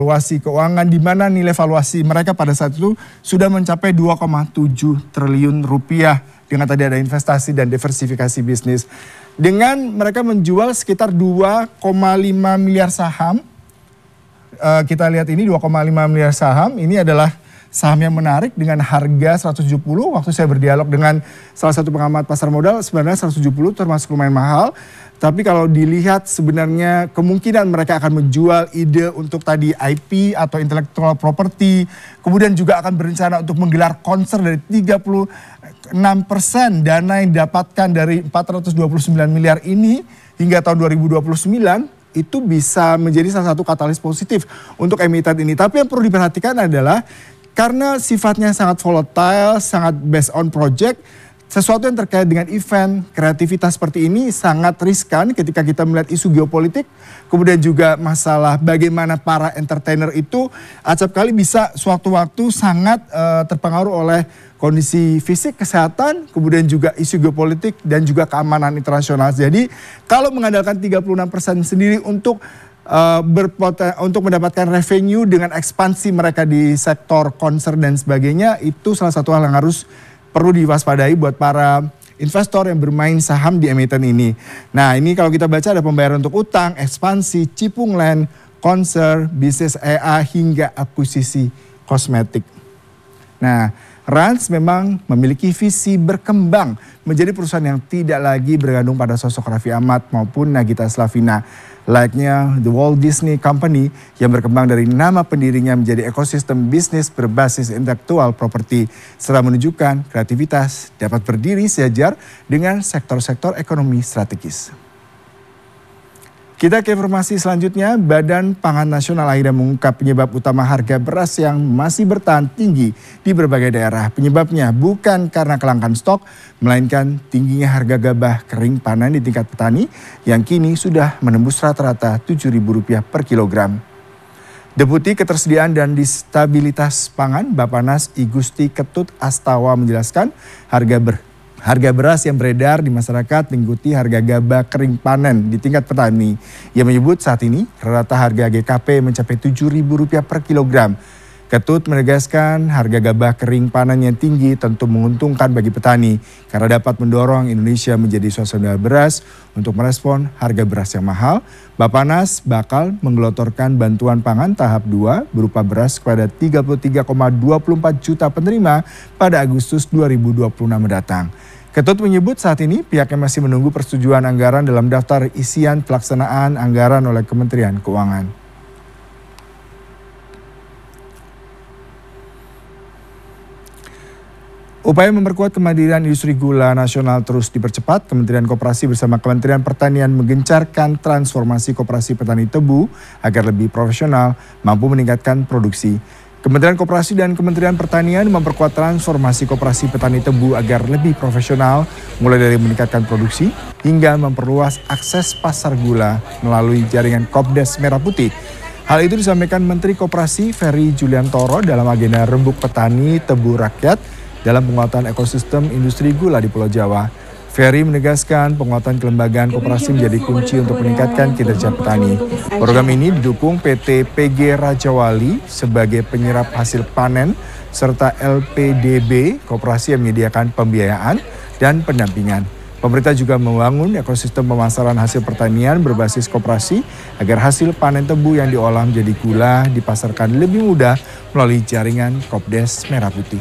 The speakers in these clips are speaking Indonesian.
Valuasi keuangan di mana nilai valuasi mereka pada saat itu sudah mencapai 2,7 triliun rupiah dengan tadi ada investasi dan diversifikasi bisnis. Dengan mereka menjual sekitar 2,5 miliar saham. Kita lihat ini 2,5 miliar saham, ini adalah saham yang menarik dengan harga 170. Waktu saya berdialog dengan salah satu pengamat pasar modal, sebenarnya 170 termasuk lumayan mahal. Tapi kalau dilihat sebenarnya kemungkinan mereka akan menjual ide untuk tadi IP atau intellectual property. Kemudian juga akan berencana untuk menggelar konser dari 36% dana yang didapatkan dari 429 miliar ini hingga tahun 2029. Itu bisa menjadi salah satu katalis positif untuk emiten ini. Tapi yang perlu diperhatikan adalah karena sifatnya sangat volatile, sangat based on project, sesuatu yang terkait dengan event, kreativitas seperti ini sangat riskan ketika kita melihat isu geopolitik. Kemudian juga masalah bagaimana para entertainer itu acap kali bisa suatu waktu sangat terpengaruh oleh kondisi fisik, kesehatan, kemudian juga isu geopolitik dan juga keamanan internasional. Jadi kalau mengandalkan 36% sendiri untuk untuk mendapatkan revenue dengan ekspansi mereka di sektor konser dan sebagainya, itu salah satu hal yang harus perlu diwaspadai buat para investor yang bermain saham di emiten ini. Nah ini kalau kita baca ada pembayaran untuk utang, ekspansi, cipung land, konser, bisnis EA hingga akuisisi kosmetik. Nah Rans memang memiliki visi berkembang menjadi perusahaan yang tidak lagi bergantung pada sosok Raffi Ahmad maupun Nagita Slavina. Layaknya The Walt Disney Company yang berkembang dari nama pendirinya menjadi ekosistem bisnis berbasis intelektual properti serta menunjukkan kreativitas dapat berdiri sejajar dengan sektor-sektor ekonomi strategis. Kita ke informasi selanjutnya, Badan Pangan Nasional akhirnya mengungkap penyebab utama harga beras yang masih bertahan tinggi di berbagai daerah. Penyebabnya bukan karena kelangkaan stok, melainkan tingginya harga gabah kering panen di tingkat petani yang kini sudah menembus rata-rata Rp7.000 per kilogram. Deputi Ketersediaan dan Stabilitas Pangan Bappenas I Gusti Ketut Astawa menjelaskan harga beras yang beredar di masyarakat mengikuti harga gabah kering panen di tingkat petani. Ia menyebut saat ini rata harga GKP mencapai Rp7.000 per kilogram. Ketut menegaskan harga gabah kering panen yang tinggi tentu menguntungkan bagi petani karena dapat mendorong Indonesia menjadi swasembada beras. Untuk merespon harga beras yang mahal, Bappenas bakal menggelontorkan bantuan pangan tahap 2 berupa beras kepada 33,24 juta penerima pada Agustus 2026 mendatang. Ketut menyebut saat ini pihaknya masih menunggu persetujuan anggaran dalam daftar isian pelaksanaan anggaran oleh Kementerian Keuangan. Upaya memperkuat kemandirian industri gula nasional terus dipercepat. Kementerian Koperasi bersama Kementerian Pertanian menggencarkan transformasi koperasi petani tebu agar lebih profesional, mampu meningkatkan produksi. Kementerian Koperasi dan Kementerian Pertanian memperkuat transformasi koperasi petani tebu agar lebih profesional, mulai dari meningkatkan produksi hingga memperluas akses pasar gula melalui jaringan Kopdes Merah Putih. Hal itu disampaikan Menteri Koperasi Ferry Juliantoro dalam agenda Rembuk Petani Tebu Rakyat dalam penguatan ekosistem industri gula di Pulau Jawa. Ferry menegaskan penguatan kelembagaan koperasi menjadi kunci untuk meningkatkan kinerja petani. Program ini didukung PT PG Raja Wali sebagai penyerap hasil panen serta LPDB koperasi yang menyediakan pembiayaan dan pendampingan. Pemerintah juga membangun ekosistem pemasaran hasil pertanian berbasis koperasi agar hasil panen tebu yang diolah menjadi gula dipasarkan lebih mudah melalui jaringan Kopdes Merah Putih.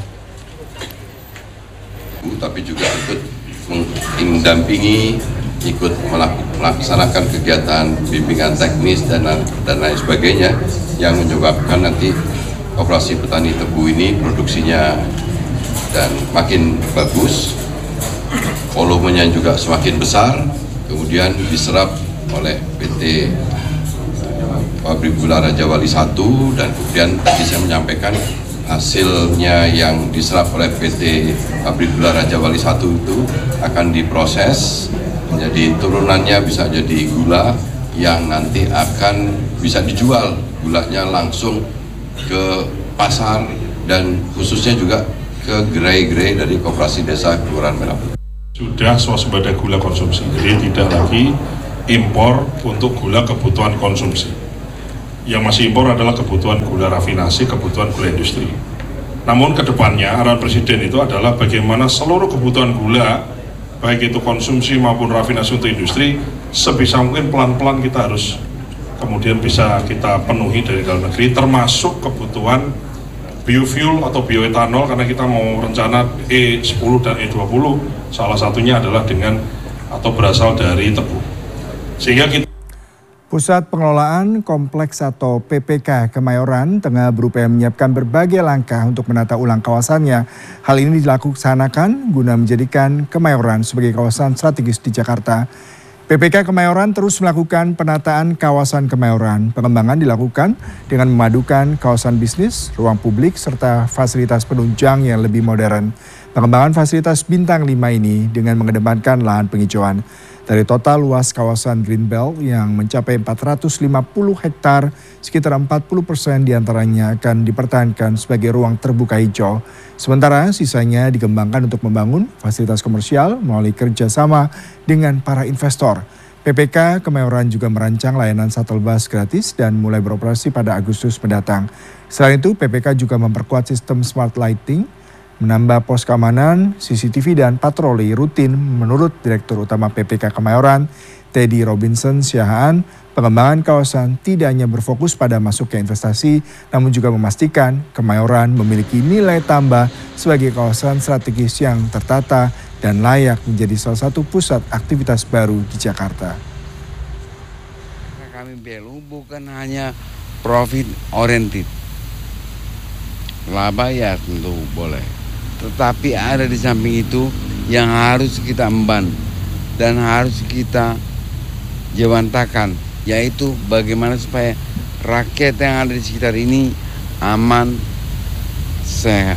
Tapi juga ikut mendampingi, ikut melaksanakan kegiatan bimbingan teknis dan lain sebagainya yang menyebabkan nanti koperasi petani tebu ini produksinya dan makin bagus, volumenya juga semakin besar, kemudian diserap oleh PT Pabrik Gula Raja Wali 1 dan kemudian tadi saya menyampaikan hasilnya yang diserap oleh PT Pabrik Gula Raja Wali 1 itu akan diproses menjadi turunannya bisa jadi gula yang nanti akan bisa dijual gulanya langsung ke pasar dan khususnya juga ke gerai-gerai dari Koperasi Desa Kelurahan Merah Putih. Sudah swasembada gula konsumsi, jadi tidak lagi impor untuk gula kebutuhan konsumsi. yang masih impor adalah kebutuhan gula rafinasi, kebutuhan gula industri. Namun kedepannya arahan Presiden itu adalah bagaimana seluruh kebutuhan gula, baik itu konsumsi maupun rafinasi untuk industri, sebisa mungkin pelan-pelan kita harus kemudian bisa kita penuhi dari dalam negeri, termasuk kebutuhan biofuel atau bioetanol, karena kita mau rencana E10 dan E20, salah satunya adalah dengan atau berasal dari tebu. Sehingga kita Pusat Pengelolaan Kompleks atau PPK Kemayoran tengah berupaya menyiapkan berbagai langkah untuk menata ulang kawasannya. Hal ini dilaksanakan guna menjadikan Kemayoran sebagai kawasan strategis di Jakarta. PPK Kemayoran terus melakukan penataan kawasan Kemayoran. Pengembangan dilakukan dengan memadukan kawasan bisnis, ruang publik, serta fasilitas penunjang yang lebih modern. Pengembangan fasilitas bintang 5 ini dengan mengedepankan lahan penghijauan. Dari total luas kawasan Greenbelt yang mencapai 450 hektar, sekitar 40% diantaranya akan dipertahankan sebagai ruang terbuka hijau. Sementara sisanya dikembangkan untuk membangun fasilitas komersial melalui kerjasama dengan para investor. PPK Kemayoran juga merancang layanan shuttle bus gratis dan mulai beroperasi pada Agustus mendatang. Selain itu, PPK juga memperkuat sistem smart lighting, menambah pos keamanan, CCTV dan patroli rutin menurut Direktur Utama PPK Kemayoran, Teddy Robinson Siahaan. Pengembangan kawasan tidak hanya berfokus pada masuknya investasi, namun juga memastikan Kemayoran memiliki nilai tambah sebagai kawasan strategis yang tertata dan layak menjadi salah satu pusat aktivitas baru di Jakarta. Kami BLU bukan hanya profit oriented, laba ya tentu boleh. Tetapi ada di samping itu yang harus kita emban dan harus kita jawantakan, yaitu bagaimana supaya rakyat yang ada di sekitar ini aman, sehat,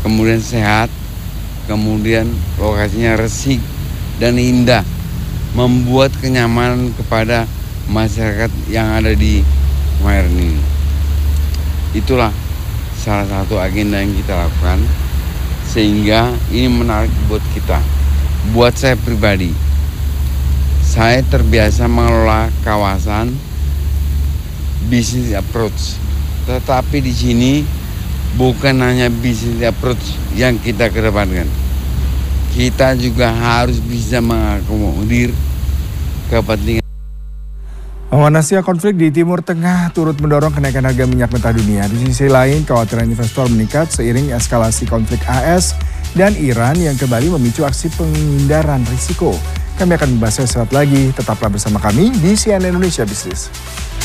kemudian lokasinya resik dan indah, membuat kenyamanan kepada masyarakat yang ada di Kemayoran ini. Itulah salah satu agenda yang kita lakukan. Sehingga ini menarik buat kita. Buat saya pribadi, saya terbiasa mengelola kawasan business approach. Tetapi di sini bukan hanya business approach yang kita kedepankan. Kita juga harus bisa mengakomodir kepentingan. Memanasnya konflik di Timur Tengah turut mendorong kenaikan harga minyak mentah dunia. Di sisi lain, kekhawatiran investor meningkat seiring eskalasi konflik AS dan Iran yang kembali memicu aksi penghindaran risiko. Kami akan membahasnya sesaat lagi. Tetaplah bersama kami di CNN Indonesia Business.